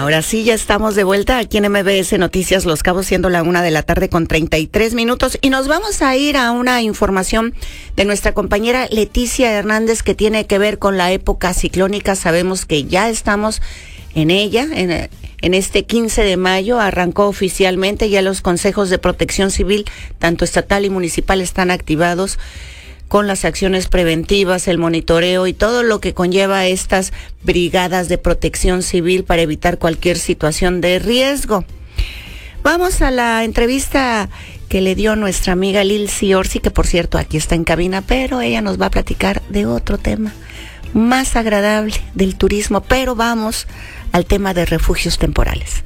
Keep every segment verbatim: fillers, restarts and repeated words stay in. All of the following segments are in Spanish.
Ahora sí, ya estamos de vuelta aquí en M B S Noticias Los Cabos, siendo la una de la tarde con treinta y tres minutos. Y nos vamos a ir a una información de nuestra compañera Leticia Hernández que tiene que ver con la época ciclónica. Sabemos que ya estamos en ella, en, en este quince de mayo. Arrancó oficialmente, ya los consejos de protección civil, tanto estatal y municipal, están activados con las acciones preventivas, el monitoreo y todo lo que conlleva estas brigadas de protección civil para evitar cualquier situación de riesgo. Vamos a la entrevista que le dio nuestra amiga Lilcy Orsi, que por cierto aquí está en cabina, pero ella nos va a platicar de otro tema más agradable, del turismo, pero vamos al tema de refugios temporales.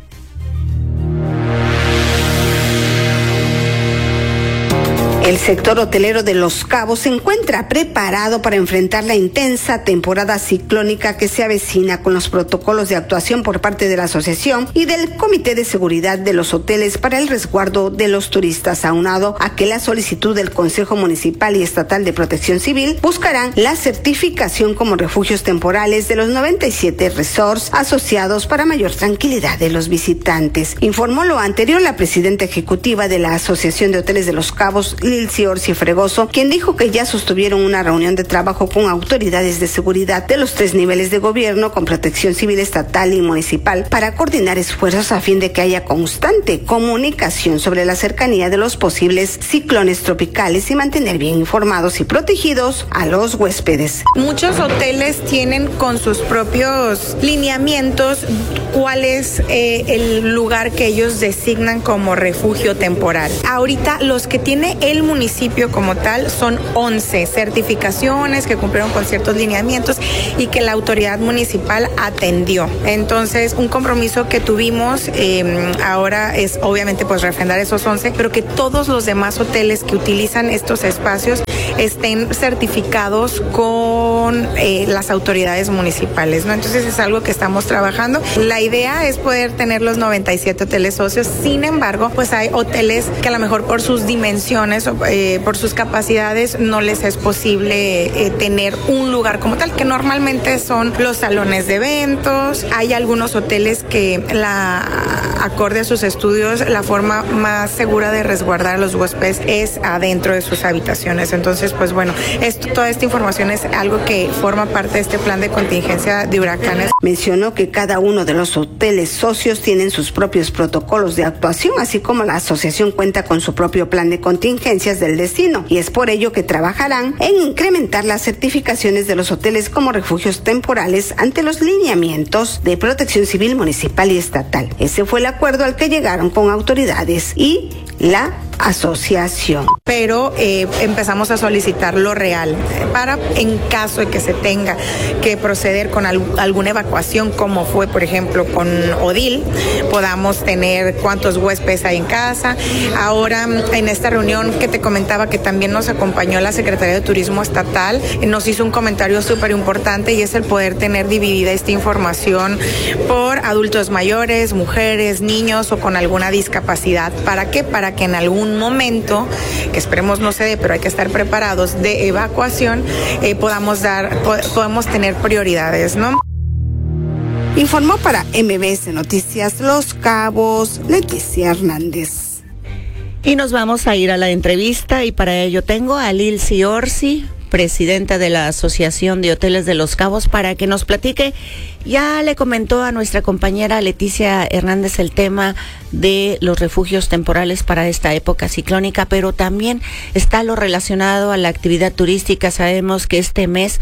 El sector hotelero de Los Cabos se encuentra preparado para enfrentar la intensa temporada ciclónica que se avecina, con los protocolos de actuación por parte de la asociación y del Comité de Seguridad de los Hoteles para el resguardo de los turistas, aunado a que la solicitud del Consejo Municipal y Estatal de Protección Civil buscarán la certificación como refugios temporales de los noventa y siete resorts asociados para mayor tranquilidad de los visitantes. Informó lo anterior la presidenta ejecutiva de la Asociación de Hoteles de Los Cabos, Lilcy Orsi Fregoso, quien dijo que ya sostuvieron una reunión de trabajo con autoridades de seguridad de los tres niveles de gobierno, con protección civil estatal y municipal, para coordinar esfuerzos a fin de que haya constante comunicación sobre la cercanía de los posibles ciclones tropicales y mantener bien informados y protegidos a los huéspedes. Muchos hoteles tienen con sus propios lineamientos cuál es eh, el lugar que ellos designan como refugio temporal. Ahorita los que tiene el municipio como tal son once certificaciones que cumplieron con ciertos lineamientos y que la autoridad municipal atendió. Entonces, un compromiso que tuvimos eh, ahora es obviamente pues refrendar esos once, pero que todos los demás hoteles que utilizan estos espacios estén certificados con eh, las autoridades municipales, ¿no? Entonces es algo que estamos trabajando. La idea es poder tener los noventa y siete hoteles socios. Sin embargo, pues hay hoteles que a lo mejor por sus dimensiones o eh, por sus capacidades no les es posible eh, tener un lugar como tal, que normalmente son los salones de eventos. Hay algunos hoteles que la acorde a sus estudios, la forma más segura de resguardar a los huéspedes es adentro de sus habitaciones. Entonces, pues bueno, esto, toda esta información es algo que forma parte de este plan de contingencia de huracanes. Mencionó que cada uno de los hoteles socios tienen sus propios protocolos de actuación, así como la asociación cuenta con su propio plan de contingencias del destino, y es por ello que trabajarán en incrementar las certificaciones de los hoteles como refugios temporales ante los lineamientos de protección civil municipal y estatal. Ese fue el acuerdo al que llegaron con autoridades y la asociación. Pero eh, empezamos a solicitar lo real para, en caso de que se tenga que proceder con al, alguna evacuación, como fue por ejemplo con Odil, podamos tener cuántos huéspedes hay en casa. Ahora en esta reunión que te comentaba, que también nos acompañó la Secretaría de Turismo Estatal, nos hizo un comentario súper importante, y es el poder tener dividida esta información por adultos mayores, mujeres, niños o con alguna discapacidad. ¿Para qué? Para que en algún momento, que esperemos no se dé, pero hay que estar preparados, de evacuación, eh, podamos dar, pod- podemos tener prioridades, ¿no? Informó para M B S Noticias Los Cabos, Leticia Hernández. Y nos vamos a ir a la entrevista, y para ello tengo a Lilcy Orsi, presidenta de la Asociación de Hoteles de Los Cabos, para que nos platique. Ya le comentó a nuestra compañera Leticia Hernández el tema de los refugios temporales para esta época ciclónica, pero también está lo relacionado a la actividad turística. Sabemos que este mes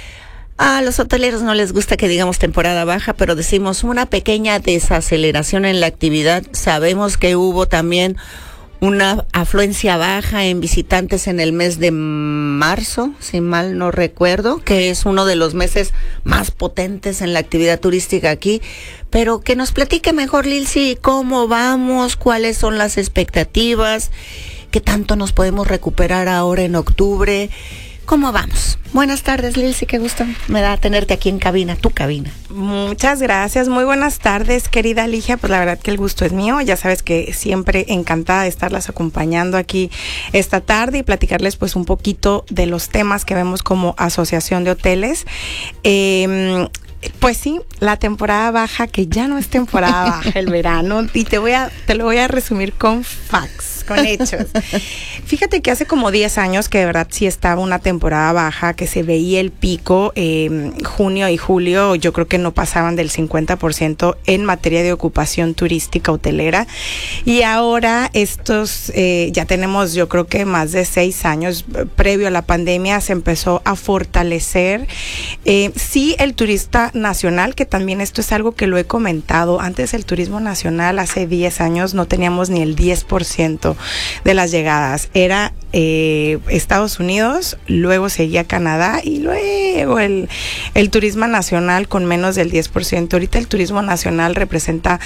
a los hoteleros no les gusta que digamos temporada baja, pero decimos una pequeña desaceleración en la actividad. Sabemos que hubo también una afluencia baja en visitantes en el mes de marzo, si mal no recuerdo, que es uno de los meses más potentes en la actividad turística aquí. Pero que nos platique mejor, Lilcy, cómo vamos, cuáles son las expectativas, qué tanto nos podemos recuperar ahora en octubre. ¿Cómo vamos? Buenas tardes, Lilcy, qué gusto me da tenerte aquí en cabina, tu cabina. Muchas gracias, muy buenas tardes, querida Ligia. Pues la verdad que el gusto es mío. Ya sabes que siempre encantada de estarlas acompañando aquí esta tarde y platicarles pues un poquito de los temas que vemos como Asociación de Hoteles. Eh, Pues sí, la temporada baja, que ya no es temporada baja, el verano, y te voy a, te lo voy a resumir con facts, con hechos. Fíjate que hace como diez años que de verdad sí estaba una temporada baja, que se veía el pico, eh, junio y julio, yo creo que no pasaban del cincuenta por ciento en materia de ocupación turística hotelera, y ahora estos, eh, ya tenemos yo creo que más de seis años, previo a la pandemia se empezó a fortalecer, eh, sí el turista nacional, que también esto es algo que lo he comentado, antes el turismo nacional hace diez años no teníamos ni el diez por ciento de las llegadas, era eh, Estados Unidos, luego seguía Canadá y luego el, el turismo nacional con menos del diez por ciento. Ahorita el turismo nacional representa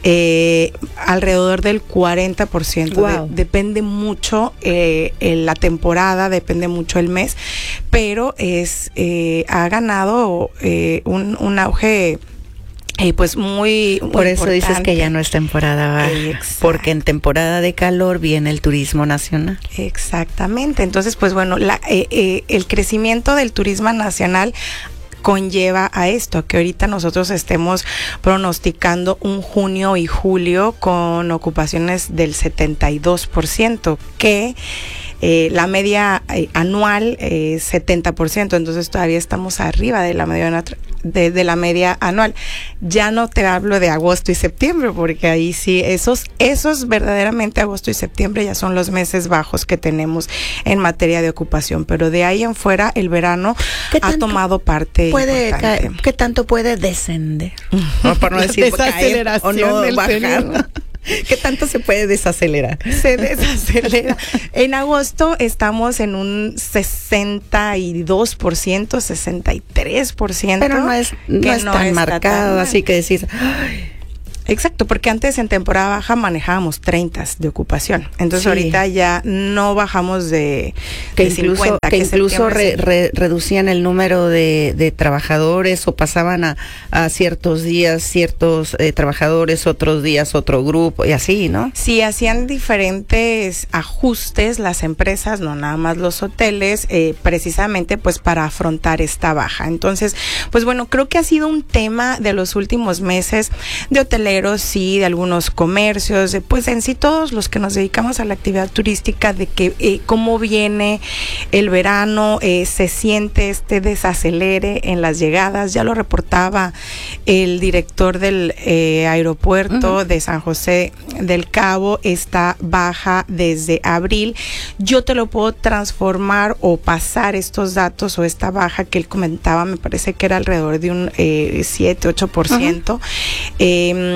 eh, alrededor del cuarenta por ciento. Wow. De, depende mucho eh, la temporada, depende mucho el mes, pero es eh, ha ganado eh, un, un auge Eh, pues muy, muy Por eso importante. dices que ya no es temporada baja, Exacto. porque en temporada de calor viene el turismo nacional. Exactamente. Entonces, pues bueno, la, eh, eh, el crecimiento del turismo nacional conlleva a esto, que ahorita nosotros estemos pronosticando un junio y julio con ocupaciones del setenta y dos por ciento, que Eh, la media eh, anual es eh, setenta por ciento, entonces todavía estamos arriba de la media de, de la media anual. Ya no te hablo de agosto y septiembre, porque ahí sí, esos, esos verdaderamente agosto y septiembre ya son los meses bajos que tenemos en materia de ocupación, pero de ahí en fuera el verano ha tomado parte puede importante. ca- ¿Qué tanto puede descender? No, por no decir caer o no del bajar. periodo. ¿Qué tanto se puede desacelerar? Se desacelera. En agosto estamos en un sesenta y dos por ciento, sesenta y tres por ciento. Pero no es, no es no tan está marcado, tan así que decir, ay, exacto, porque antes en temporada baja manejábamos treinta de ocupación. Entonces sí. ahorita ya no bajamos de, que de incluso, cincuenta, que incluso re, septiembre re, reducían el número de, de trabajadores o pasaban a, a ciertos días ciertos eh, trabajadores, otros días otro grupo y así, ¿no? Sí, hacían diferentes ajustes las empresas, no nada más los hoteles, eh, precisamente pues para afrontar esta baja. Entonces, pues bueno, creo que ha sido un tema de los últimos meses de hoteleros, sí, de algunos comercios, de, pues en sí todos los que nos dedicamos a la actividad turística, de que eh, cómo viene el verano, eh, se siente este desacelere en las llegadas. Ya lo reportaba el director del eh, aeropuerto uh-huh. de San José del Cabo, esta baja desde abril. Yo te lo puedo transformar o pasar estos datos o esta baja que él comentaba, me parece que era alrededor de un eh, siete, ocho por ciento. Uh-huh. eh,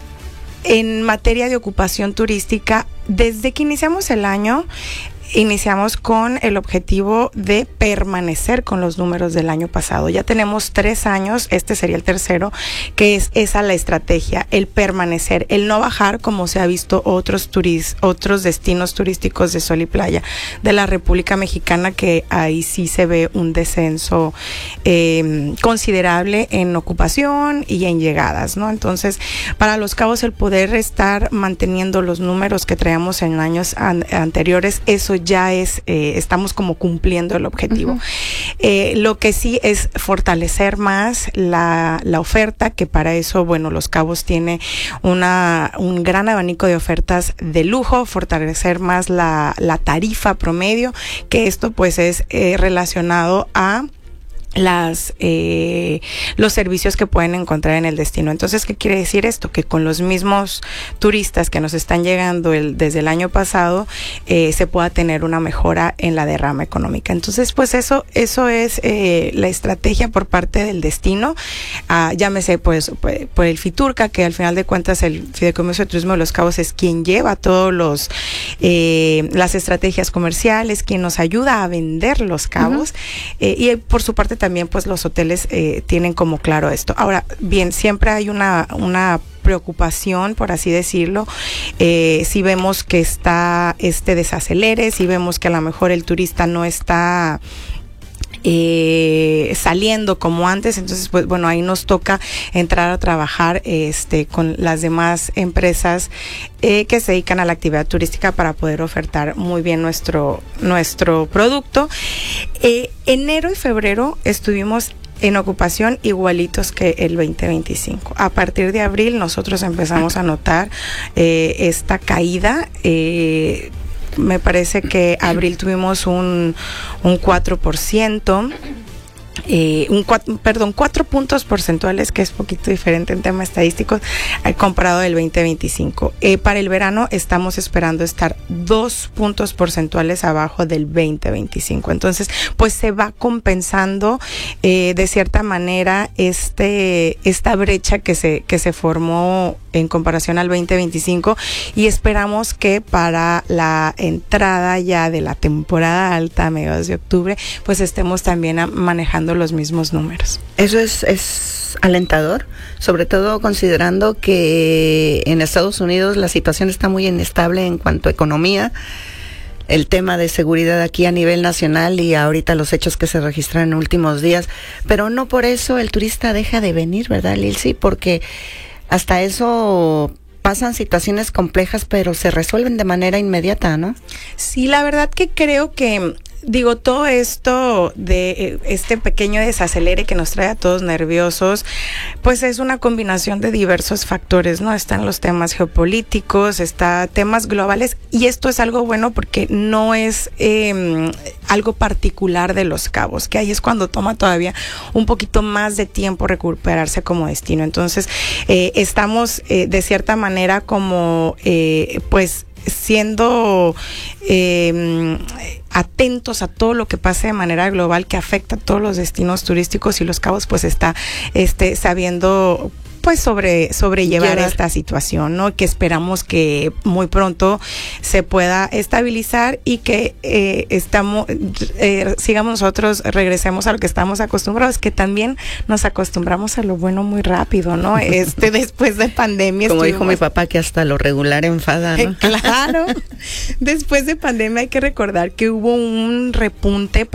En materia de ocupación turística, desde que iniciamos el año, iniciamos con el objetivo de permanecer con los números del año pasado. Ya tenemos tres años, este sería el tercero, que es esa la estrategia, el permanecer, el no bajar como se ha visto otros turis, otros destinos turísticos de sol y playa de la República Mexicana, que ahí sí se ve un descenso eh, considerable en ocupación y en llegadas, ¿no? Entonces, para Los Cabos, el poder estar manteniendo los números que traíamos en años an- anteriores, eso ya es, eh, estamos como cumpliendo el objetivo. Uh-huh. Eh, lo que sí es fortalecer más la, la oferta, que para eso, bueno, Los Cabos tiene una, un gran abanico de ofertas de lujo, fortalecer más la, la tarifa promedio, que esto pues es eh, relacionado a las eh, los servicios que pueden encontrar en el destino. Entonces, ¿qué quiere decir esto? Que con los mismos turistas que nos están llegando el, desde el año pasado, eh, se pueda tener una mejora en la derrama económica. Entonces, pues eso eso es eh, la estrategia por parte del destino. Ah, llámese pues por, por el FITURCA, que al final de cuentas el Fideicomiso de Turismo de Los Cabos es quien lleva todos los eh, las estrategias comerciales, quien nos ayuda a vender Los Cabos. Uh-huh. eh, y por su parte también pues los hoteles eh, tienen como claro esto. Ahora, bien, siempre hay una, una preocupación, por así decirlo, eh, si vemos que está este desacelere, si vemos que a lo mejor el turista no está Eh, saliendo como antes, entonces pues bueno, ahí nos toca entrar a trabajar este con las demás empresas eh, que se dedican a la actividad turística para poder ofertar muy bien nuestro nuestro producto. Eh, enero y febrero estuvimos en ocupación igualitos que el veinte veinticinco. A partir de abril nosotros empezamos a notar eh, esta caída. Eh, me parece que abril tuvimos un, un cuatro por ciento. Eh, un cuatro, perdón, cuatro puntos porcentuales, que es poquito diferente en temas estadísticos, eh, comparado del veinte veinticinco. Eh, para el verano estamos esperando estar dos puntos porcentuales abajo del veinte veinticinco. Entonces, pues se va compensando eh, de cierta manera este esta brecha que se que se formó en comparación al veinte veinticinco, y esperamos que para la entrada ya de la temporada alta a mediados de octubre, pues estemos también a, manejando los mismos números. Eso es, es alentador, sobre todo considerando que en Estados Unidos la situación está muy inestable en cuanto a economía, el tema de seguridad aquí a nivel nacional y ahorita los hechos que se registran en últimos días, pero no por eso el turista deja de venir, ¿verdad, Lilsi? Porque hasta eso pasan situaciones complejas, pero se resuelven de manera inmediata, ¿no? Sí, la verdad que creo que, digo, todo esto de eh, este pequeño desacelere que nos trae a todos nerviosos, pues es una combinación de diversos factores, ¿no? Están los temas geopolíticos, está temas globales, y esto es algo bueno porque no es eh, algo particular de Los Cabos, que ahí es cuando toma todavía un poquito más de tiempo recuperarse como destino. Entonces, eh, estamos eh, de cierta manera como, eh, pues, siendo eh, atentos a todo lo que pase de manera global que afecta a todos los destinos turísticos, y Los Cabos pues está este sabiendo pues sobre sobrellevar Llevar. esta situación, ¿no? Que esperamos que muy pronto se pueda estabilizar y que eh, estamos eh, sigamos nosotros, regresemos a lo que estamos acostumbrados, que también nos acostumbramos a lo bueno muy rápido, ¿no? Este después de pandemia. Como dijo mi papá, que hasta lo regular enfada, ¿no? Claro. Después de pandemia hay que recordar que hubo un repunte